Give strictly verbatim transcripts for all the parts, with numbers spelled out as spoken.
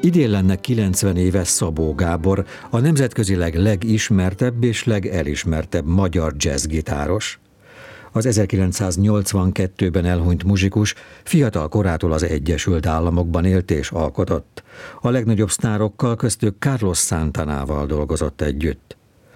Idén lenne kilencven éves Szabó Gábor, a nemzetközileg legismertebb és legelismertebb magyar jazzgitáros. Az ezerkilencszáznyolcvankettőben elhunyt muzsikus fiatal korától az Egyesült Államokban élt és alkotott. A legnagyobb sztárokkal, köztük Carlos Santanával dolgozott együtt.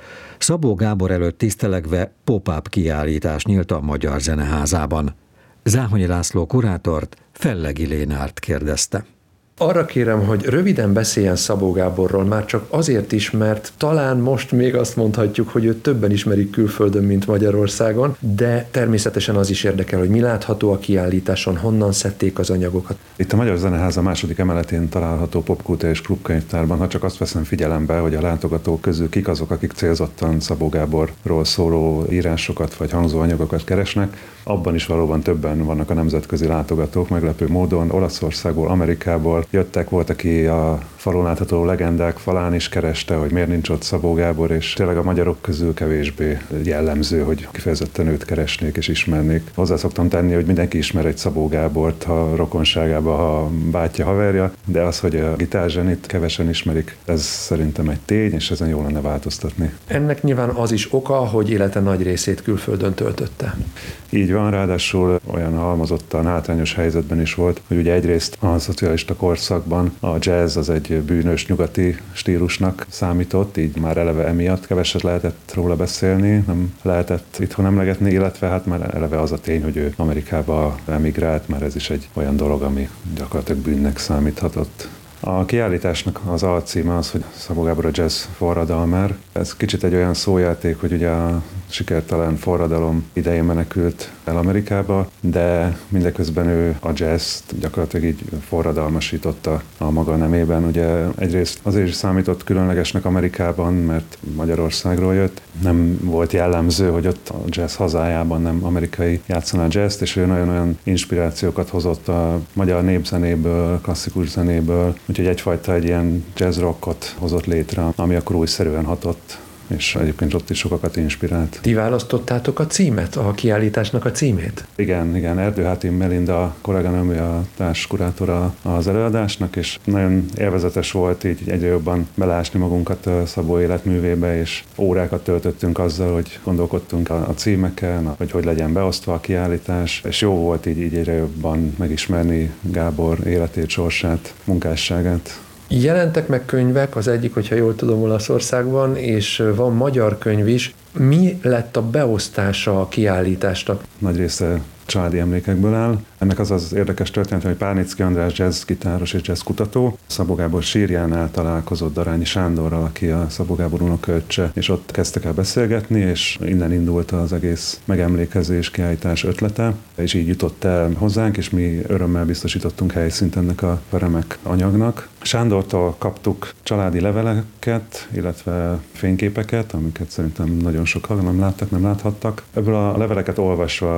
Szabó Gábor előtt tisztelegve pop-up kiállítás nyílt a Magyar Zeneházában. Záhonyi László kurátort Fellegi Lénárt kérdezte. Arra kérem, hogy röviden beszéljen Szabó Gáborról, már csak azért is, mert talán most még azt mondhatjuk, hogy őt többen ismerik külföldön, mint Magyarországon, de természetesen az is érdekel, hogy mi látható a kiállításon, honnan szedték az anyagokat. Itt a Magyar Zeneháza második emeletén található popkultúra és klubkönyvtárban, ha csak azt veszem figyelembe, hogy a látogatók közül kik azok, akik célzottan Szabó Gáborról szóló írásokat vagy hangzóanyagokat keresnek, abban is valóban többen vannak a nemzetközi látogatók, meglepő módon Olaszországból, Amerikából jöttek, volt, aki a falon látható legendák falán is kereste, hogy miért nincs ott Szabó Gábor, és tényleg a magyarok közül kevésbé jellemző, hogy kifejezetten őt keresnék és ismernék. Hozzá szoktam tenni, hogy mindenki ismer egy Szabó Gábort, ha rokonságában, ha bátyja, haverja, de az, hogy a gitárzenét kevesen ismerik, ez szerintem egy tény, és ezen jó lenne változtatni. Ennek nyilván az is oka, hogy élete nagy részét külföldön töltötte. Így van, ráadásul olyan halmozottan hátrányos helyzetben is volt, hogy ugye egyrészt a szocialista korszakban a jazz az egy bűnös nyugati stílusnak számított, így már eleve emiatt keveset lehetett róla beszélni, nem lehetett itthon emlegetni, illetve hát már eleve az a tény, hogy ő Amerikába emigrált, már ez is egy olyan dolog, ami gyakorlatilag bűnnek számíthatott. A kiállításnak az alcíme az, hogy Szabó Gábor a jazz forradalmár. Ez kicsit egy olyan szójáték, hogy ugye a sikertelen forradalom idején menekült el Amerikába, de mindeközben ő a jazzt gyakorlatilag így forradalmasította a maga nemében. Ugye egyrészt azért is számított különlegesnek Amerikában, mert Magyarországról jött. Nem volt jellemző, hogy ott a jazz hazájában nem amerikai játszaná jazzt, és ő nagyon olyan inspirációkat hozott a magyar népzenéből, klasszikus zenéből, úgyhogy egyfajta egy ilyen jazz rockot hozott létre, ami akkor újszerűen hatott, és egyébként ott is sokakat inspirált. Ti választottátok a címet, a kiállításnak a címét? Igen, igen, Erdőháti Melinda kolléganőm, a társkurátora az előadásnak, és nagyon élvezetes volt így egyre jobban belásni magunkat a Szabó életművébe, és órákat töltöttünk azzal, hogy gondolkodtunk a, a címeken, hogy hogy legyen beosztva a kiállítás, és jó volt így, így egyre jobban megismerni Gábor életét, sorsát, munkásságát. Jelentek meg könyvek, az egyik, hogyha jól tudom, Olaszországban, és van magyar könyv is. Mi lett a beosztása a kiállításnak? Nagy része családi emlékekből áll. Ennek az az érdekes történet, hogy Párnicki András jazzgitáros és jazzkutató Szabó Gábor sírjánál találkozott Darányi Sándorral, aki a Szabó Gábor unokaöccse, és ott kezdtek el beszélgetni, és innen indult az egész megemlékezés, kiállítás ötlete, és így jutott el hozzánk, és mi örömmel biztosítottunk helyszínt ennek a remek anyagnak. Sándortól kaptuk családi leveleket, illetve fényképeket, amiket szerintem nagyon sokan nem láttak, nem láthattak. Ebből a leveleket olvasva